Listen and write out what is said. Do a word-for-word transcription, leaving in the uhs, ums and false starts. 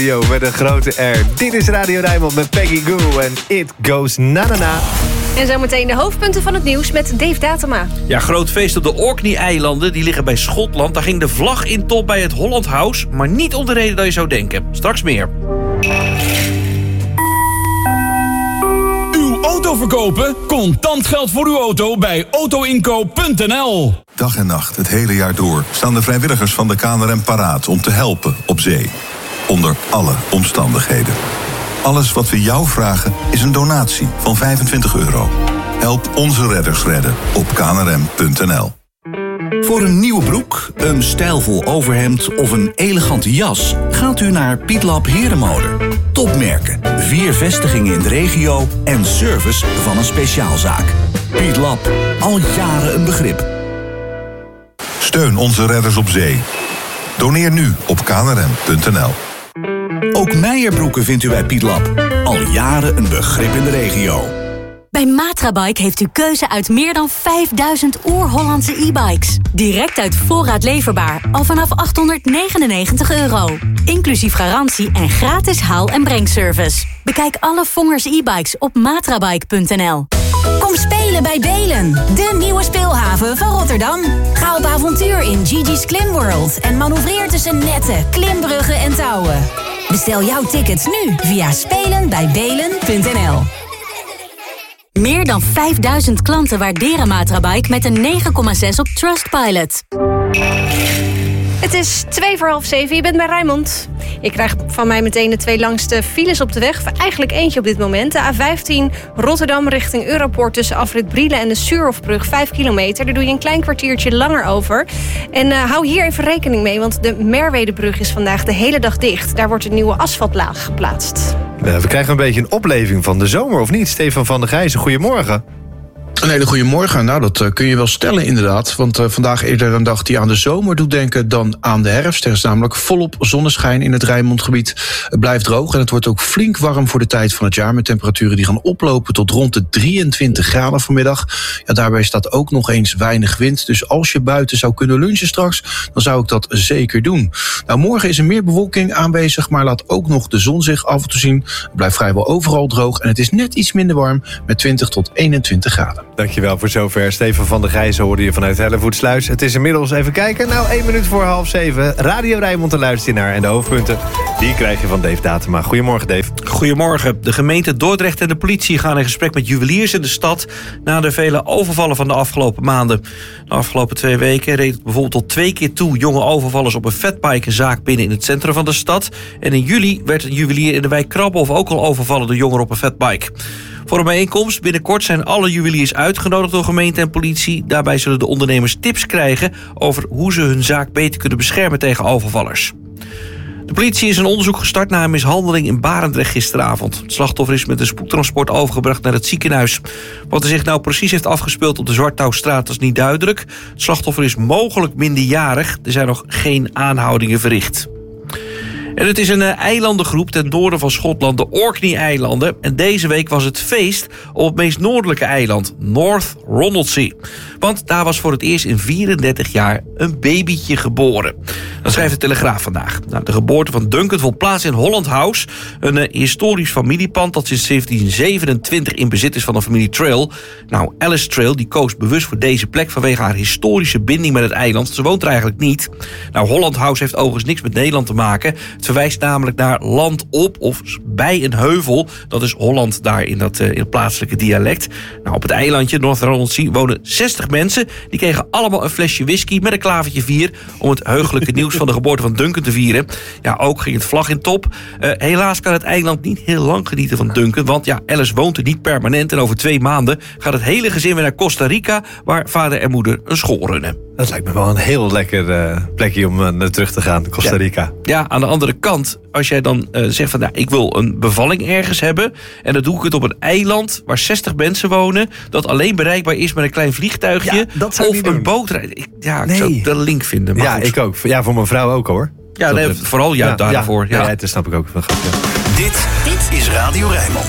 Yo, met een grote R. Dit is Radio Rijnmond met Peggy Goo en It Goes Na Na Na. En zometeen de hoofdpunten van het nieuws met Dave Datema. Ja, groot feest op de Orkney-eilanden. Die liggen bij Schotland. Daar ging de vlag in top bij het Holland House. Maar niet om de reden dat je zou denken. Straks meer. Uw auto verkopen? Contant geld voor uw auto bij autoinkoop punt n l. Dag en nacht, het hele jaar door, staan de vrijwilligers van de K N R M paraat om te helpen op zee. Onder alle omstandigheden. Alles wat we jou vragen is een donatie van vijfentwintig euro. Help onze redders redden op k n r m punt n l. Voor een nieuwe broek, een stijlvol overhemd of een elegante jas gaat u naar Pietlab Herenmode. Topmerken, vier vestigingen in de regio en service van een speciaalzaak. Pietlab, al jaren een begrip. Steun onze redders op zee. Doneer nu op k n r m punt n l. Ook Meijerbroeken vindt u bij Pietlab. Al jaren een begrip in de regio. Bij Matrabike heeft u keuze uit meer dan vijfduizend oer-Hollandse e-bikes. Direct uit voorraad leverbaar, al vanaf achthonderdnegenennegentig euro. Inclusief garantie en gratis haal- en brengservice. Bekijk alle Vongers e-bikes op matrabike punt n l. Kom spelen bij Belen, de nieuwe speelhaven van Rotterdam. Ga op avontuur in Gigi's Klimworld en manoeuvreer tussen netten, klimbruggen en touwen. Bestel jouw tickets nu via spelen bij belen punt n l. Meer dan vijfduizend klanten waarderen Matrabike met een negen komma zes op Trustpilot. Het is twee voor half zeven, je bent bij Rijnmond. Je krijgt van mij meteen de twee langste files op de weg. Eigenlijk eentje op dit moment. De A vijftien Rotterdam richting Europoort tussen afrit Brielen en de Suurhofbrug. Vijf kilometer. Daar doe je een klein kwartiertje langer over. En uh, hou hier even rekening mee, want de Merwedebrug is vandaag de hele dag dicht. Daar wordt een nieuwe asfaltlaag geplaatst. Uh, we krijgen een beetje een opleving van de zomer, of niet? Stefan van der Gijzen, goedemorgen. Een hele goede morgen. Nou, dat uh, kun je wel stellen inderdaad. Want uh, vandaag eerder een dag die aan de zomer doet denken dan aan de herfst. Er is namelijk volop zonneschijn in het Rijnmondgebied. Het blijft droog en het wordt ook flink warm voor de tijd van het jaar. Met temperaturen die gaan oplopen tot rond de drieëntwintig graden vanmiddag. Ja, daarbij staat ook nog eens weinig wind. Dus als je buiten zou kunnen lunchen straks, dan zou ik dat zeker doen. Nou, morgen is er meer bewolking aanwezig, maar laat ook nog de zon zich af en toe zien. Het blijft vrijwel overal droog en het is net iets minder warm met twintig tot eenentwintig graden. Dankjewel voor zover. Stefan van der Gijzen hoorde je vanuit Hellevoetsluis. Het is inmiddels, even kijken, nou één minuut voor half zeven. Radio Rijnmond, luister je naar. En de hoofdpunten, die krijg je van Dave Datema. Goedemorgen, Dave. Goedemorgen. De gemeente Dordrecht en de politie gaan in gesprek met juweliers in de stad na de vele overvallen van de afgelopen maanden. De afgelopen twee weken reed het bijvoorbeeld tot twee keer toe jonge overvallers op een fatbikenzaak binnen in het centrum van de stad. En in juli werd een juwelier in de wijk Krabbenhof ook al overvallen door jongeren op een fatbike. Voor een bijeenkomst binnenkort zijn alle juweliers uitgenodigd door gemeente en politie. Daarbij zullen de ondernemers tips krijgen over hoe ze hun zaak beter kunnen beschermen tegen overvallers. De politie is een onderzoek gestart naar een mishandeling in Barendrecht gisteravond. Het slachtoffer is met een spoedtransport overgebracht naar het ziekenhuis. Wat er zich nou precies heeft afgespeeld op de Zwartouwstraat is niet duidelijk. Het slachtoffer is mogelijk minderjarig. Er zijn nog geen aanhoudingen verricht. En het is een eilandengroep ten noorden van Schotland, de Orkney-eilanden. En deze week was het feest op het meest noordelijke eiland, North Ronaldsay. Want daar was voor het eerst in vierendertig jaar een babytje geboren. Dat schrijft de Telegraaf vandaag. Nou, de geboorte van Duncan vond plaats in Holland House, een uh, historisch familiepand dat sinds zeventien zevenentwintig in bezit is van de familie Trail. Nou, Alice Trail die koos bewust voor deze plek vanwege haar historische binding met het eiland. Ze woont er eigenlijk niet. Nou, Holland House heeft overigens niks met Nederland te maken. Het verwijst namelijk naar land op of bij een heuvel. Dat is Holland daar in, dat, uh, in het plaatselijke dialect. Nou, op het eilandje North Ronaldsay wonen zestig mensen. Die kregen allemaal een flesje whisky met een klavertje vier om het heugelijke nieuws van de geboorte van Duncan te vieren. Ja, ook ging het vlag in top. Uh, helaas kan het eiland niet heel lang genieten van Duncan, want ja, Alice woont er niet permanent en over twee maanden gaat het hele gezin weer naar Costa Rica, waar vader en moeder een school runnen. Dat lijkt me wel een heel lekker uh, plekje om uh, terug te gaan, Costa Rica. Ja, ja, aan de andere kant, als jij dan uh, zegt van nou, ik wil een bevalling ergens hebben en dan doe ik het op een eiland waar zestig mensen wonen, dat alleen bereikbaar is met een klein vliegtuigje ja, dat zou of niet een doen. bootreis. Ik, ja, nee. ik zou de link vinden. Maar ja, goed. ik ook. Ja, voor mijn vrouw ook hoor. Ja, nee, vooral jou ja, daarvoor. Ja, ja. ja, dat snap ik ook. Dit, dit is Radio Rijnmond.